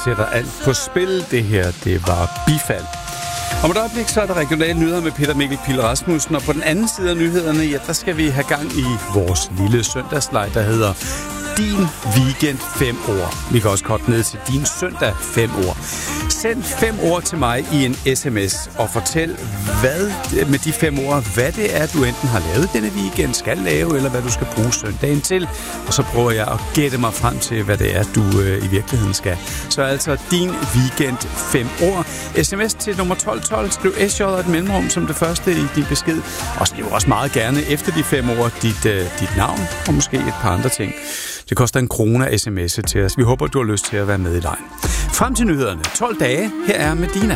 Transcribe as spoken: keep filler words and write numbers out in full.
sætter alt på spil. Det her, det var Bifald. Om et øjeblik, så er der regionale nyheder med Peter Mikkel Pihl Rasmussen, og på den anden side af nyhederne, ja, der skal vi have gang i vores lille søndagslej, der hedder Din Weekend fem ord. Vi kan også korte ned til Din Søndag fem ord. Send fem ord til mig i en sms og fortæl hvad med de fem ord, hvad det er, du enten har lavet denne weekend, skal lave, eller hvad du skal bruge søndagen til. Og så prøver jeg at gætte mig frem til, hvad det er, du øh, i virkeligheden skal. Så altså Din Weekend fem ord. Sms til nummer tolv tolv. Skriv S J og et mellemrum som det første i din besked. Og skriv også meget gerne efter de fem ord dit, øh, dit navn og måske et par andre ting. Det koster en krone at sms'e til os. Vi håber, du har lyst til at være med i lejen. Frem til nyhederne. tolv dage. Her er Medina.